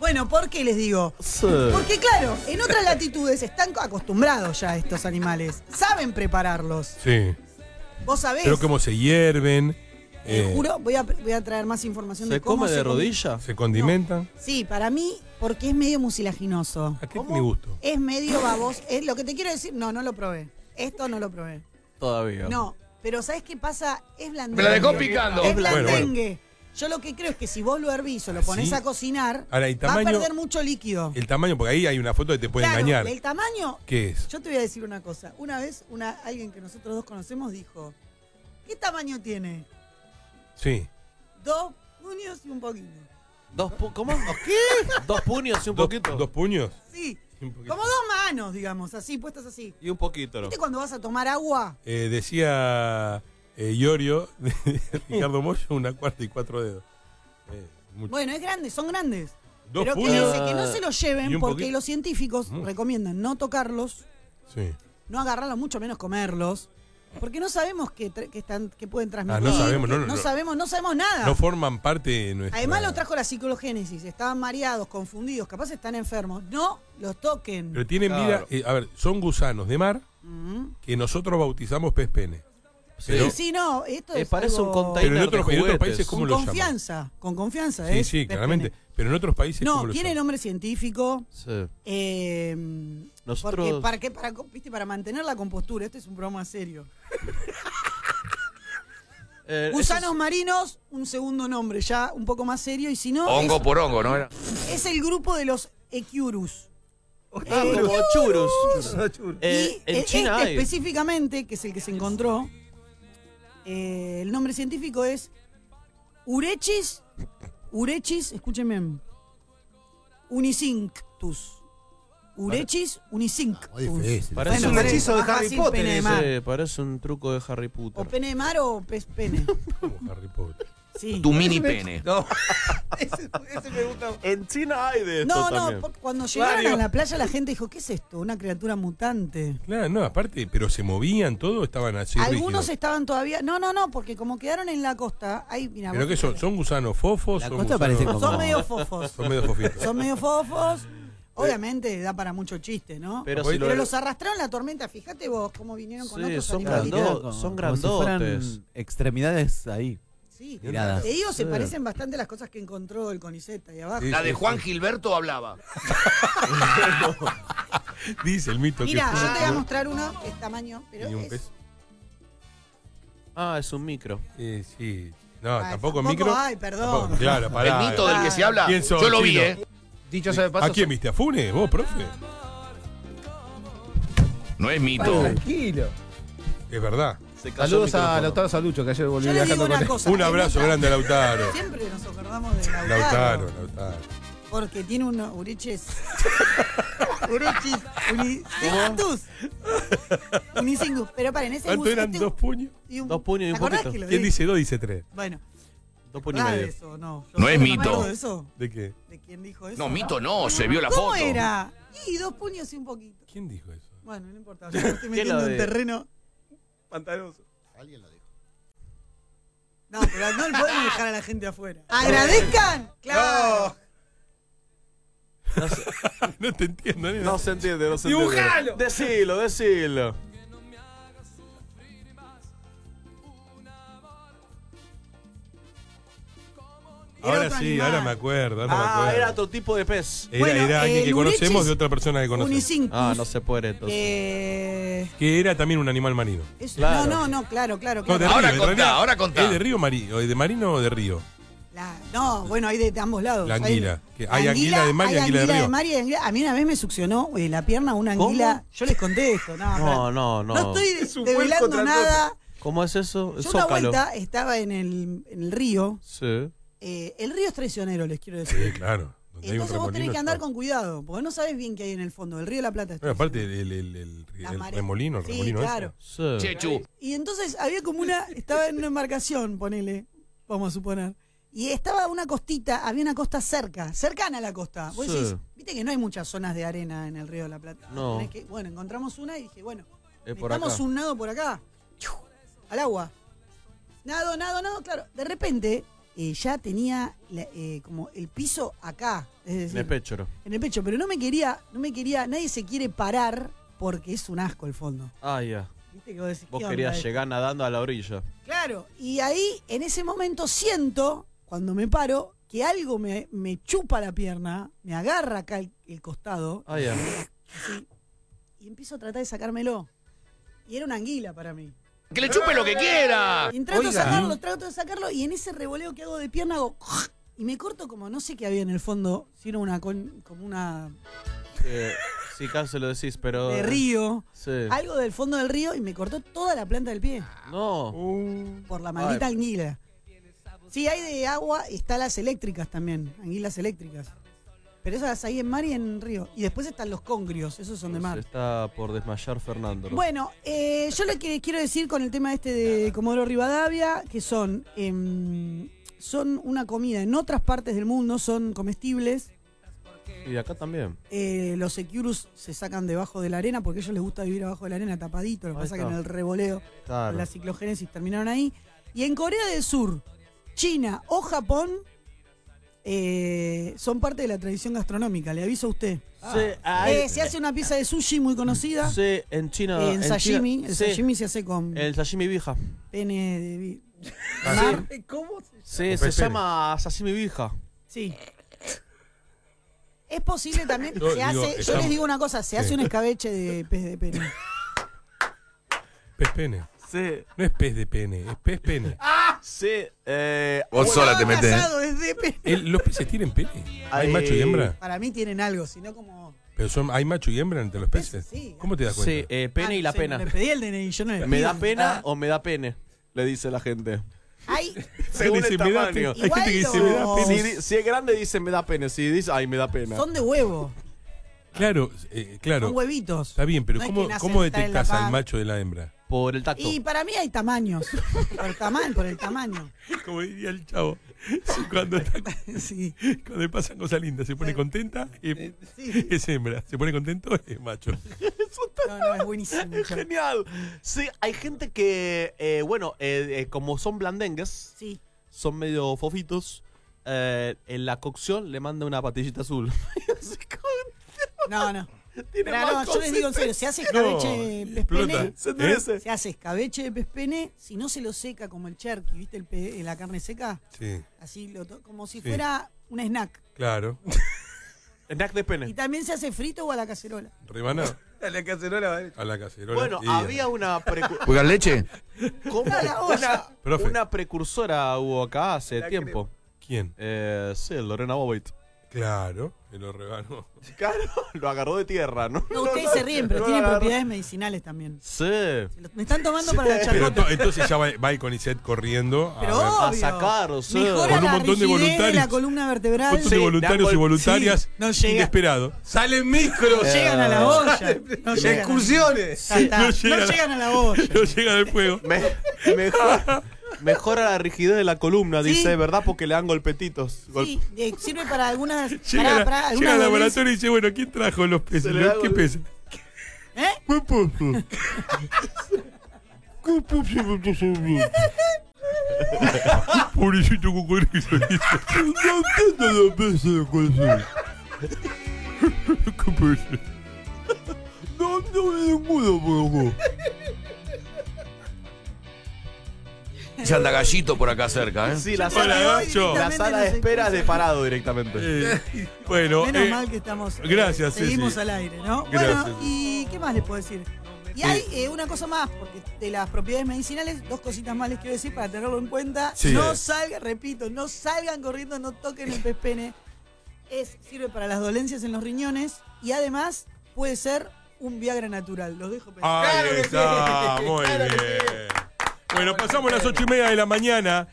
Bueno, ¿por qué les digo? Sí. Porque claro, en otras latitudes están acostumbrados ya estos animales. Saben prepararlos. Sí. Vos sabés. Pero cómo se hierven. Te juro, voy a traer más información de ¿Se cómo come de come. rodilla? Se condimentan. Sí, para mí, porque es medio mucilaginoso. ¿A qué tiene gusto? Es medio baboso. Es lo que te quiero decir, no lo probé. Esto no lo probé. Todavía. No, pero ¿sabes qué pasa? Es blandengue. Me la dejó picando. Es Bueno, blandengue. Yo lo que creo es que si vos lo hervís o lo pones ¿Sí? a cocinar, Ahora, ¿y va a tamaño? perder mucho líquido. El tamaño, porque ahí hay una foto que te puede Claro, engañar. el tamaño. ¿Qué es? Yo te voy a decir una cosa. Una vez alguien que nosotros dos conocemos dijo, ¿qué tamaño tiene? Sí. 2 puños y un poquito. ¿Cómo? ¿Qué? 2 puños y un poquito. ¿Dos puños? Sí, Un poquito. como 2 manos, digamos, así, puestas así. Y un poquito, ¿no? ¿Viste cuando vas a tomar agua? Decía Iorio, de Ricardo Mollo, 1/4 y 4 dedos. Mucho. Bueno, es grande, son grandes. 2 Pero ¿qué puños. dice? Que no se los ¿Y lleven un porque poquito? los científicos recomiendan no tocarlos, Sí. no agarrarlos, mucho menos comerlos. Porque no sabemos qué pueden transmitir. no sabemos, no sabemos nada. No forman parte de nuestra... Además los trajo la ciclogénesis, estaban mareados, confundidos, capaz están enfermos. No los toquen. Pero tienen Claro. vida... a ver, son gusanos de mar Mm. que nosotros bautizamos pez pene. Pero- Sí, no, esto es parece algo un container Pero en otros de países, ¿cómo con lo llaman? confianza, con confianza. Sí, es sí, pez claramente. pene. Pero en otros países, No, ¿cómo lo tiene llaman? nombre científico. Sí. Porque Nosotros... para mantener la compostura, este es un programa serio. eso Gusanos marinos, un segundo nombre ya un poco más serio, y si no, Hongo por hongo, ¿no era? es el grupo de los Echiurus. como churros. Y En China hay. específicamente, que es el que se encontró, el nombre científico es Urechis, escúchenme, unicinctus. Urechis unicinctus. Muy difícil. Parece Bueno, un pero hechizo de más Harry fácil, Potter pene de ese. mar. Sí, parece un truco de Harry O Potter. pene de mar o pez pene. Como Harry Potter. Sí. Tu mini pene. No. ese me gusta. En China hay de esto No, también. porque cuando llegaron Mario. a la playa la gente dijo, ¿qué es esto? Una criatura mutante. Claro, no, aparte, pero se movían todos, estaban así Algunos rígidos. estaban todavía... No, porque como quedaron en la costa, ahí, mira, ¿Pero qué son? ¿Son gusanos fofos? La son costa gusanos- parece como- Son medio fofos. Son medio fofitos. Son medio fofos. Obviamente da para mucho chiste, ¿no? Pero si Pero lo- los arrastraron la tormenta. Fíjate vos cómo vinieron con Sí, otros son animalitos. grandotes. Son Como si fueran grandotes. extremidades ahí. Sí. Tiradas. Te digo, se Sí. parecen bastante a las cosas que encontró el Conicet ahí abajo. Sí. La de Juan Gilberto hablaba. Dice el mito Mira, que yo te voy a mostrar uno que es tamaño, pero ¿Tenía un es... pez? Ah, es un micro. Sí. No, Ay, tampoco tampoco micro. hay, perdón. Tampoco, claro, pará. El mito del que se habla. ¿Quién sos, Yo lo vi, Chino? Dicho sea de paso. ¿A quién viste? ¿A Funes? ¿Vos, profe? No es mito. Tranquilo. Es verdad. Se cayó Saludos el a micrófono. Lautaro Salucho, que ayer volvió Yo les digo viajando con una él. cosa. Un abrazo en esta- grande a Lautaro. Siempre nos acordamos de Lautaro. Lautaro. Porque tiene unos uriches. Urichis. Unicinctus. Unicinctus. Pero paren, ese ¿Cuánto eran? ¿2 puños? Dos puños y un ¿Te acordás poquito. que lo ¿Quién dije? dice 2? Dice 3. Bueno, 2 puños y ¿verdad medio. eso? No, No es me mito. acuerdo de eso. ¿De qué? ¿De quién dijo eso? No, mito no, se vio la ¿Cómo foto. era? Y 2 puños y un poquito. ¿Quién dijo eso? Bueno, no importa. Yo me estoy ¿Quién metiendo lo en de- terreno. Pantanoso. Alguien lo dijo. No, pero no le podemos dejar a la gente afuera. ¡Agradezcan! ¡Claro! No te entiendo, nena. No se entiende, no se ¡Dibujalo! entiende. Decilo. Ahora otro sí, animal. ahora me acuerdo. Ahora me acuerdo. Era otro tipo de pez. Era Bueno, alguien que el conocemos Urichis de otra persona que conocemos. Unicinctus. Ah, no se puede entonces. Que era también un animal marino. Claro. Claro. No, de Ahora río, en contá, realidad. ahora contá. ¿Es de río marino? ¿De marino o de río? No, bueno, hay de ambos lados. La anguila. Hay, Que hay anguila de mar y hay anguila de río. mar y anguila- A mí una vez me succionó la pierna una anguila. ¿Cómo? Yo les conté esto. No No. estoy Es un buen develando contrato. nada. ¿Cómo es eso? Yo Zócalo. una vuelta estaba en el río. Sí. El río es traicionero, les quiero decir. Sí, claro. Donde hay un Entonces vos tenés remolino, que andar chao. con cuidado, porque no sabes bien qué hay en el fondo. El río de la Plata es Bueno, aparte traicionero. el La marea. remolino, el Sí, remolino claro. ese. Sí. Chechu. Y entonces había como estaba en una embarcación, ponele, vamos a suponer. Y estaba una costita, había una costa cercana a la costa. Vos Sí. decís, viste que no hay muchas zonas de arena en el río de la Plata. No. Bueno, encontramos una y dije, bueno, Es por necesitamos acá. un nado por acá. ¡Chiu! Al agua. Nado, claro. De repente ya tenía como el piso acá, es En decir, el pecho, ¿no? en el pecho, pero no me quería, nadie se quiere parar porque es un asco el fondo. Ah, ya. ¿Viste que vos decís, Vos ¿qué onda querías esto? llegar nadando a la orilla. Claro, y ahí en ese momento siento, cuando me paro, que algo me chupa la pierna, me agarra acá el costado, Ah, ya. así, y empiezo a tratar de sacármelo. Y era una anguila para mí. ¡Que le chupe lo que quiera! Y trato de Oiga. sacarlo, y en ese revoleo que hago de pierna hago... Y me corto como, no sé qué había en el fondo, sino como una Sí, casi lo decís, pero... de río, Sí. algo del fondo del río, y me cortó toda la planta del pie, No. por la maldita anguila. Sí, hay de agua, está las eléctricas también, anguilas eléctricas. Pero esas hay en mar y en río. Y después están los congrios, esos son de Se mar. está por desmayar Fernando. ¿no? Bueno, yo lo que quiero decir con el tema este de Comodoro Rivadavia, que son una comida en otras partes del mundo, son comestibles. Y acá también. Los securus se sacan debajo de la arena porque a ellos les gusta vivir abajo de la arena tapadito. Lo que Ahí pasa es que está. en el revoleo, Claro. con la ciclogénesis terminaron ahí. Y en Corea del Sur, China o Japón son parte de la tradición gastronómica, le aviso a usted. Sí, Se hace una pieza de sushi muy conocida. sí, en China. En sashimi. China- El sí, sashimi se hace con El sashimi vija. pene de Ah, mar. ¿Cómo? Sí, se pene. llama sashimi vija. Sí. Es posible también, Yo se digo, hace, yo estamos- les digo una cosa, se hace Sí. un escabeche de pez de pene. Pez pene. Sí. No es pez de pene, es pez pene. Sí, Vos sola te metés. Casado es de pene. ¿Los peces tienen pene? ¿Hay Ay. macho y hembra? Para mí tienen algo, sino como... ¿Pero hay macho y hembra entre los peces? Sí. ¿Cómo te das cuenta? Sí, pene y la no sé, pena. Le pedí el DNI, yo no le ¿Me pido. da pena o me da pene? Le dice la gente. Hay, Según dice, el me da tamaño. pena. Hay gente que dice, Igual me da los- pene. Si es grande dice me da pene. Si dice ay me da pena. son de huevo, Claro, claro. son huevitos. Está bien, pero No es ¿cómo, que nacen, cómo están en la detectás al panza. macho de la hembra? Por el tacto. Y para mí hay tamaños, por el tamaño. Como diría el chavo, sí, cuando Sí. pasan cosas lindas, se pone contenta, Sí. es hembra. Se pone contento, es macho. No, es buenísimo. Es genial. Sí, hay gente que, como son blandengues, Sí. son medio fofitos, en la cocción le manda una patillita azul. No, no. Tiene Pero no, más yo les digo en serio, se hace escabeche de pez explota. pene. Se endurece. Se hace escabeche de pez pene, si no se lo seca como el cherky, ¿viste? La carne seca, Sí, así como si Sí. fuera un snack. claro. Snack de Y pene. también se hace frito o a la cacerola. Rebanado A la cacerola va a la cacerola. Bueno, y- había una, ¿Juega leche? ¿Cómo? A la olla. Profe. Una precursora hubo acá hace La tiempo. ¿Quién? Sí, Lorena Bobbitt. Claro, me lo rebanó. Claro, lo agarró de tierra, ¿no? No, ustedes se ríen, pero lo tiene agarró. propiedades medicinales también. Sí. Me están tomando para la Pero chacota. entonces ya va el CONICET corriendo a Pero ver. A obvio. sacar, sí. Mejora Con un la montón de rigidez voluntarios. la columna vertebral. Un montón de Sí, voluntarios dan y gol- voluntarias sí, no llega. inesperados. ¡Salen micros! Llegan a la olla. No llegan. excursiones. Ya está. No No llegan. llegan a la olla. No llega del fuego. Mejora la rigidez de la columna, Sí. dice, ¿verdad? Porque le dan golpetitos. Sí, sirve para algunas. Llega, para llega algunas al dolencias. laboratorio y dice, bueno, ¿quién trajo los peces? Se le da ¿Qué gol- peces? ¿Eh? Muy poco. ¿Qué peces? Pobrecito cocodrilo. No entiendo los peces de corazón. ¿Qué peces? No hay ninguno por acá. Ya anda gallito por acá cerca, ¿eh? Sí, la Hola, sala, Gacho. la sala de espera es de parado directamente. Bueno, Menos mal que estamos. gracias, Seguimos Ceci. al aire, ¿no? Gracias. Bueno, ¿y qué más les puedo decir? Y hay una cosa más, porque de las propiedades medicinales, dos cositas más les quiero decir para tenerlo en cuenta. Sí. No salgan, repito, no salgan corriendo, no toquen el pez pene. Sirve para las dolencias en los riñones y además puede ser un Viagra natural. Los dejo pensando. Ahí está, muy bien. Bueno, pasamos las 8:30 de la mañana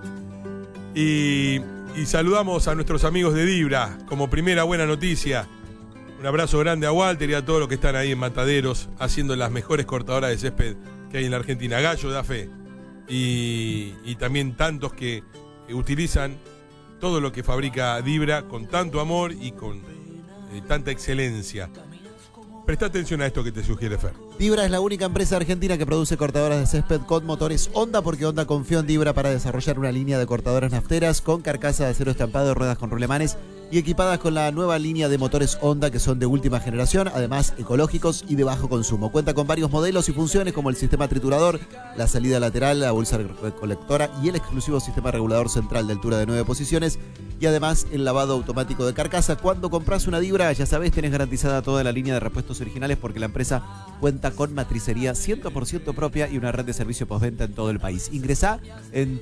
y saludamos a nuestros amigos de Dibra como primera buena noticia. Un abrazo grande a Walter y a todos los que están ahí en Mataderos haciendo las mejores cortadoras de césped que hay en la Argentina. Gallo da fe. Y también tantos que utilizan todo lo que fabrica Dibra con tanto amor y con tanta excelencia. Presta atención a esto que te sugiere Fer. Dibra es la única empresa argentina que produce cortadoras de césped con motores Honda, porque Honda confió en Dibra para desarrollar una línea de cortadoras nafteras con carcasa de acero estampado, ruedas con rulemanes y equipadas con la nueva línea de motores Honda, que son de última generación, además ecológicos y de bajo consumo. Cuenta con varios modelos y funciones como el sistema triturador, la salida lateral, la bolsa recolectora y el exclusivo sistema regulador central de altura de 9 posiciones, y además el lavado automático de carcasa. Cuando compras una Dibra, ya sabés, tenés garantizada toda la línea de repuestos originales, porque la empresa cuenta con matricería 100% propia y una red de servicio postventa en todo el país. Ingresá en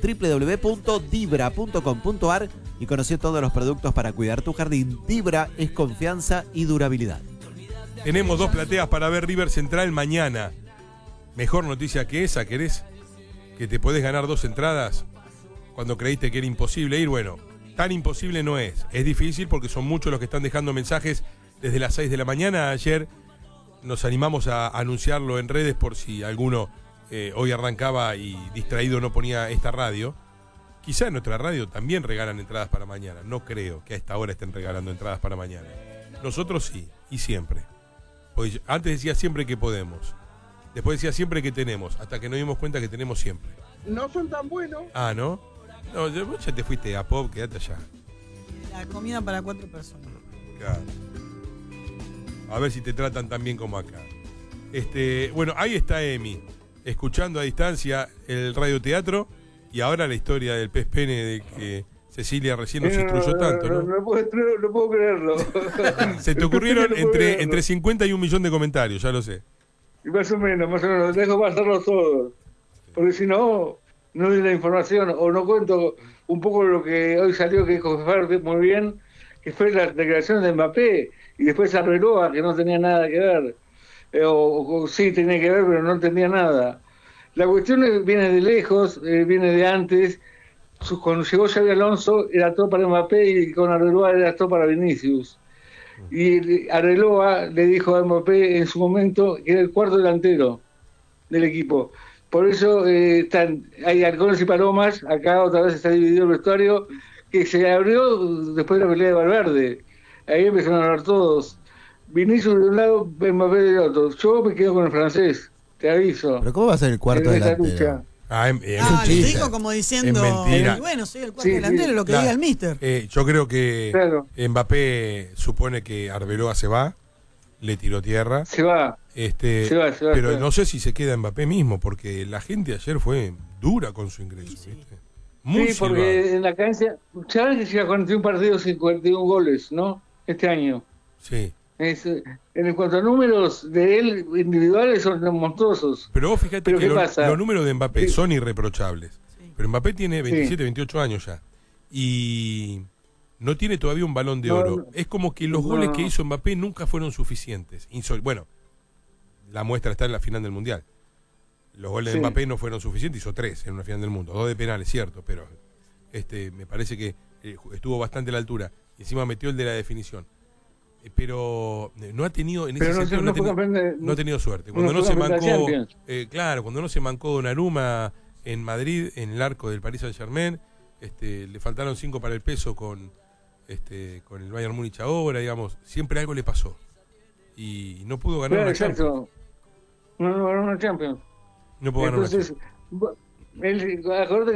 www.dibra.com.ar y conocé todos los productos para cuidar tu jardín. Dibra es confianza y durabilidad. Tenemos 2 plateas para ver River Central mañana. Mejor noticia que esa, ¿querés? Que te podés ganar 2 entradas cuando creíste que era imposible ir. Bueno, tan imposible no es. Es difícil porque son muchos los que están dejando mensajes desde las 6 de la mañana. Ayer nos animamos a anunciarlo en redes por si alguno hoy arrancaba y distraído no ponía esta radio. Quizá en nuestra radio también regalan entradas para mañana. No creo que a esta hora estén regalando entradas para mañana. Nosotros sí, y siempre. Porque antes decía siempre que podemos. Después decía siempre que tenemos, hasta que nos dimos cuenta que tenemos siempre. No son tan buenos. Ah, ¿no? No, vos ya te fuiste a Pop, quédate allá. La comida para 4 personas. Claro. A ver si te tratan tan bien como acá. Bueno, ahí está Emi, escuchando a distancia el radioteatro y ahora la historia del pez pene de que Cecilia recién nos instruyó tanto, ¿no? No puedo creerlo. Se te ocurrieron entre 50 y 1 millón de comentarios, ya lo sé. Y más o menos, dejo pasarlos todos. Porque si no, no doy la información o no cuento un poco lo que hoy salió, que dijo Fer muy bien, que fue la declaración de Mbappé, y después Arbeloa, que no tenía nada que ver. O sí tenía que ver, pero no tenía nada. La cuestión viene de lejos, viene de antes. Cuando llegó Xabi Alonso era todo para Mbappé y con Arbeloa era todo para Vinicius. Y Arbeloa le dijo a Mbappé en su momento que era el cuarto delantero del equipo. Por eso hay halcones y palomas. Acá otra vez está dividido el vestuario, que se abrió después de la pelea de Valverde. Ahí empezaron a hablar todos. Vinicius de un lado, Mbappé del otro. Yo me quedo con el francés, te aviso. ¿Pero cómo va a ser el cuarto delantero? Lucha. Lo dijo como diciendo, es mentira. bueno, soy el cuarto delantero, lo que diga el mister. Yo creo que Claro. Mbappé supone que Arbeloa se va, le tiró tierra. Se va. Se va, pero se va. no sé si se queda Mbappé mismo, porque la gente ayer fue dura con su ingreso. Sí. ¿Viste? Muy Sí, porque silbado. en la cancha, ¿sabes que llega 41 partidos y 41 goles, no? Este año. Sí. En cuanto a números de él individuales son monstruosos. Pero vos fíjate ¿Pero que qué pasa? los números de Mbappé Sí. son irreprochables. Sí. Pero Mbappé tiene 27, 28 años ya. Y no tiene todavía un balón de No, oro. no. Es como que los No. goles que hizo Mbappé nunca fueron suficientes. Bueno, la muestra está en la final del Mundial. Los goles de Sí. Mbappé no fueron suficientes, hizo 3 en una final del mundo. 2 de penales, cierto, pero me parece que estuvo bastante a la altura. Y encima metió el de la definición. Pero no ha tenido, en ese Pero sentido, no ha tenido suerte. Cuando no se mancó, cuando no se mancó Donnarumma en Madrid, en el arco del Paris Saint-Germain, le faltaron 5 para el peso con el Bayern Múnich ahora, digamos, siempre algo le pasó. Y no pudo ganar una Champions. Exacto. No ganó una Champions. No pudo ganar una Entonces, Champions. acordate